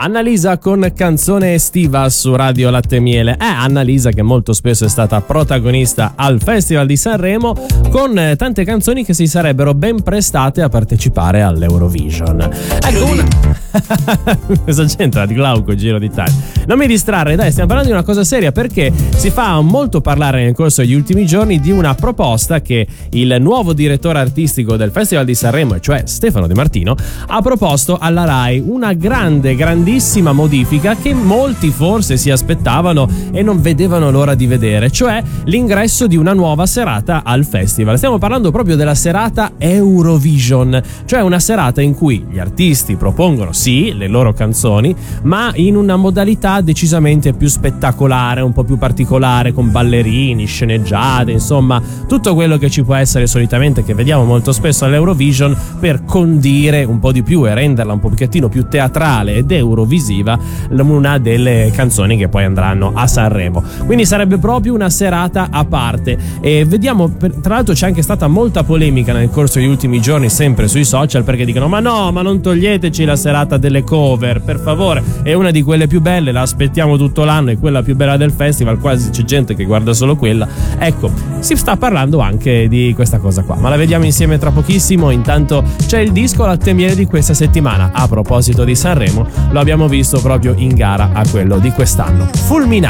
Annalisa con Canzone estiva su Radio Latte e Miele. Annalisa che molto spesso è stata protagonista al Festival di Sanremo con tante canzoni che si sarebbero ben prestate a partecipare all'Eurovision. Ecco cosa c'entra di Glauco Giro d'Italia? Non mi distrarre, dai, stiamo parlando di una cosa seria, perché si fa molto parlare nel corso degli ultimi giorni di una proposta che il nuovo direttore artistico del Festival di Sanremo, cioè Stefano De Martino, ha proposto alla Rai. Una grandissima modifica che molti forse si aspettavano e non vedevano l'ora di vedere, cioè l'ingresso di una nuova serata al festival. Stiamo parlando proprio della serata Eurovision, cioè una serata in cui gli artisti propongono sì le loro canzoni, ma in una modalità decisamente più spettacolare, un po' più particolare, con ballerini, sceneggiate, insomma tutto quello che ci può essere solitamente, che vediamo molto spesso all'Eurovision, per condire un po' di più e renderla un pochettino più teatrale ed eurovisiva una delle canzoni che poi andranno a Sanremo. Quindi sarebbe proprio una serata a parte. E vediamo, tra l'altro c'è anche stata molta polemica nel corso degli ultimi giorni, sempre sui social, perché dicono ma non toglieteci la serata delle cover, per favore, è una di quelle più belle, la aspettiamo tutto l'anno, è quella più bella del festival, quasi c'è gente che guarda solo quella. Ecco, si sta parlando anche di questa cosa qua, ma la vediamo insieme tra pochissimo. Intanto c'è il disco Latte e Miele di questa settimana. A proposito di Sanremo, lo abbiamo visto proprio in gara a quello di quest'anno. Fulminante.